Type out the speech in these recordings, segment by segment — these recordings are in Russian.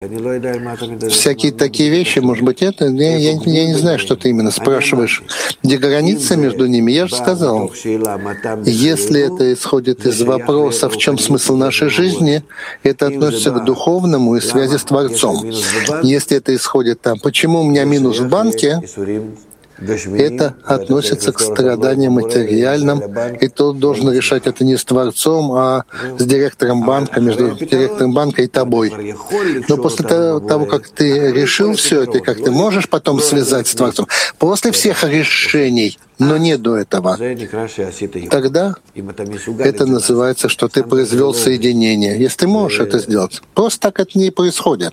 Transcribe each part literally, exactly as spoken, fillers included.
Всякие такие вещи, может быть, это... Я, я, я не знаю, что ты именно спрашиваешь. Где граница между ними? Я же сказал, если это исходит из вопроса, в чем смысл нашей жизни, это относится к духовному и связи с Творцом. Если это исходит там, почему у меня минус в банке, это относится к страданиям материальным, и тот должен решать это не с Творцом, а с директором банка, между директором банка и тобой. Но после того, как ты решил все это, как ты можешь потом связать с Творцом, после всех решений, но не до этого, тогда это называется, что ты произвел соединение. Если ты можешь это сделать, просто так это не происходит.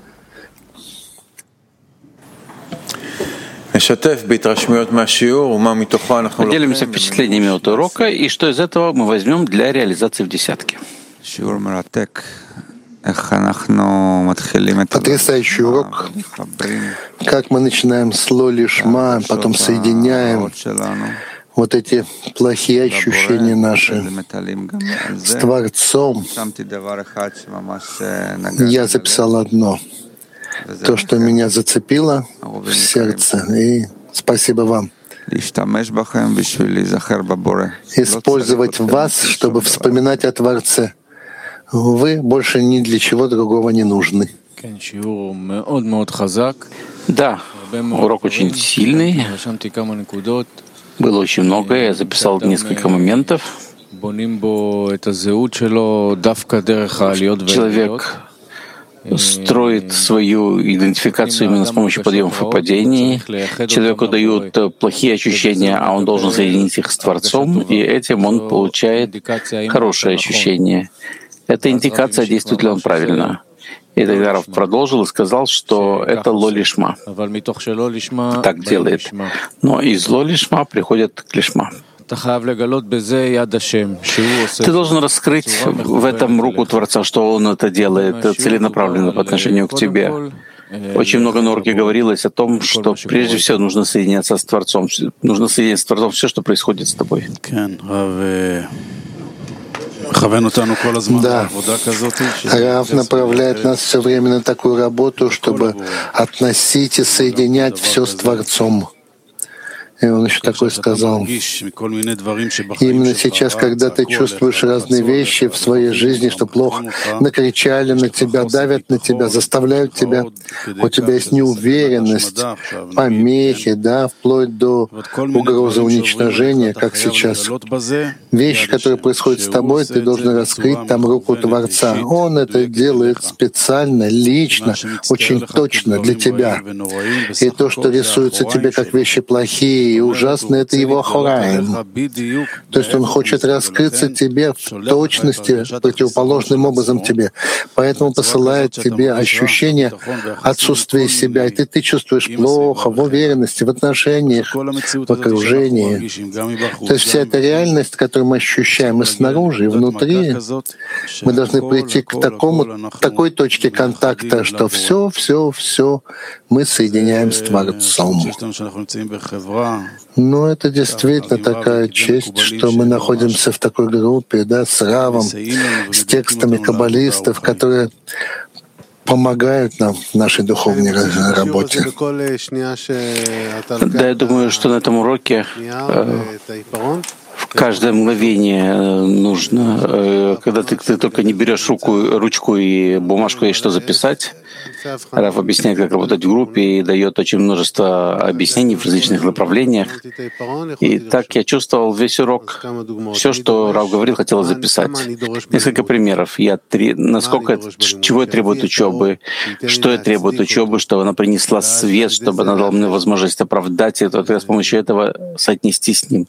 Поделимся впечатлениями от урока, и что из этого мы возьмем для реализации в десятке. Потрясающий урок. Как мы начинаем с лоли шма, потом соединяем вот эти плохие ощущения наши с Творцом. Я записал одно. То, что меня зацепило в сердце. И спасибо вам. Использовать вас, чтобы вспоминать о Творце. Вы больше ни для чего другого не нужны. Да, урок очень сильный. Было очень много, я записал несколько моментов. Человек строит свою идентификацию именно с помощью подъемов и падений. Человеку дают плохие ощущения, а он должен соединить их с Творцом, и этим он получает хорошие ощущения. Эта индикация, действует ли он правильно. И тогда Рав продолжил и сказал, что это ло-лишма. Так делает. Но из ло-лишма приходит к лишма. Ты должен раскрыть в этом руку Творца, что Он это делает целенаправленно по отношению к тебе. Очень много на уроке говорилось о том, что прежде всего нужно соединяться с Творцом. Нужно соединять с Творцом все, что происходит с тобой. Да, Рав направляет нас все время на такую работу, чтобы относить и соединять все с Творцом. И он еще такое сказал. Именно сейчас, когда ты чувствуешь разные вещи в своей жизни, что плохо, накричали на тебя, давят на тебя, заставляют тебя, у тебя есть неуверенность, помехи, да, вплоть до угрозы уничтожения, как сейчас. Вещи, которые происходят с тобой, ты должен раскрыть там руку Творца. Он это делает специально, лично, очень точно для тебя. И то, что рисуется тебе как вещи плохие, и ужасно, это его хораим. То есть он хочет раскрыться тебе в точности, противоположным образом тебе. Поэтому посылает тебе ощущение отсутствия себя. И ты, ты чувствуешь плохо, в уверенности, в отношениях, в окружении. То есть вся эта реальность, которую мы ощущаем и снаружи, и внутри, мы должны прийти к такому, такой точке контакта, что все, все, все мы соединяем с Творцом. Но это действительно такая честь, что мы находимся в такой группе, да, с Равом, с текстами каббалистов, которые помогают нам в нашей духовной работе. Да, я думаю, что на этом уроке э, в каждое мгновение нужно, э, когда ты, ты только не берешь руку, ручку и бумажку, есть что записать. Рав объясняет, как работать в группе, и дает очень множество объяснений в различных направлениях. И так я чувствовал весь урок. Все, что Рав говорил, хотелось записать. Несколько примеров. Я три... Насколько, чего я требует учебы, что я требует учебы, чтобы она принесла свет, чтобы она дала мне возможность оправдать это, вот, с помощью этого соотнести с ним.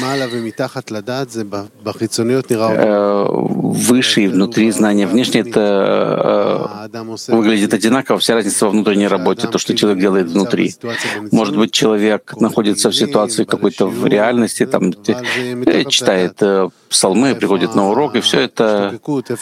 Выше и внутри знания. Внешне это э, выглядит одинаково, вся разница во внутренней работе, то, что человек делает внутри. Может быть, человек находится в ситуации какой-то в реальности, там читает э, псалмы, приходит на урок, и все это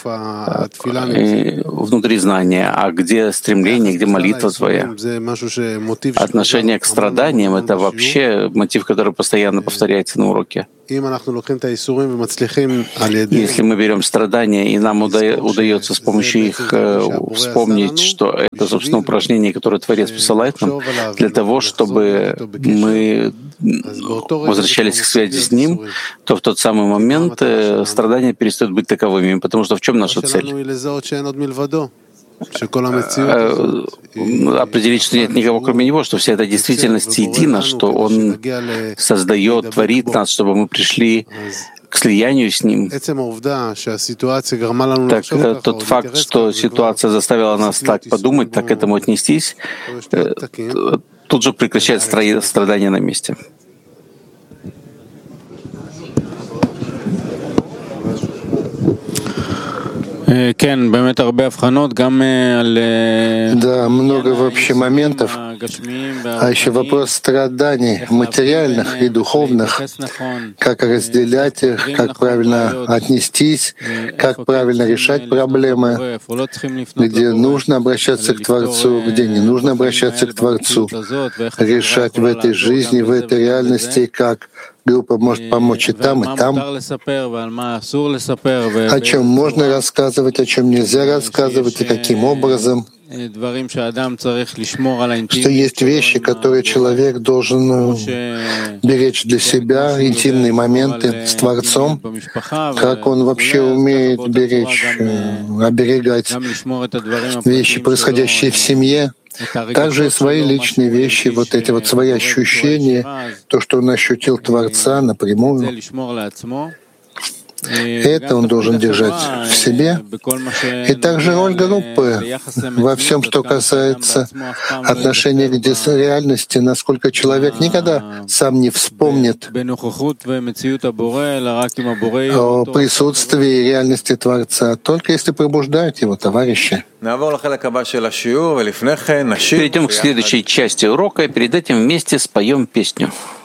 э, внутри знания. А где стремление, где молитва твоя? Отношение к страданиям — это вообще мотив, который постоянно повторяется на уроке. Если мы берем страдания, и нам удается с помощью их вспомнить, что это, собственно, упражнение, которое Творец посылает нам, для того, чтобы мы возвращались к связи с Ним, то в тот самый момент страдания перестают быть таковыми. Потому что в чем наша цель? Определить, что нет никого кроме Него, что вся эта действительность едина, что Он создает, творит нас, чтобы мы пришли к слиянию с Ним. Так тот факт, что ситуация заставила нас так подумать, так к этому отнестись, тут же прекращает страдания на месте. Да, много вообще моментов, а еще вопрос страданий, материальных и духовных, как разделять их, как правильно отнестись, как правильно решать проблемы, где нужно обращаться к Творцу, где не нужно обращаться к Творцу, решать в этой жизни, в этой реальности, как группа может помочь и там, и там. О чем можно рассказывать, о чем нельзя рассказывать и каким образом. Что есть вещи, которые человек должен беречь для себя, интимные моменты с Творцом, как он вообще умеет беречь, оберегать вещи, происходящие в семье, также и свои личные вещи, вот эти вот свои ощущения, то, что он ощутил Творца напрямую. Это он должен держать в себе. И также роль группы во всем, что касается отношения к реальности, насколько человек никогда сам не вспомнит о присутствии и реальности Творца, только если пробуждают его товарищи. Перейдем к следующей части урока и перед этим вместе споем песню.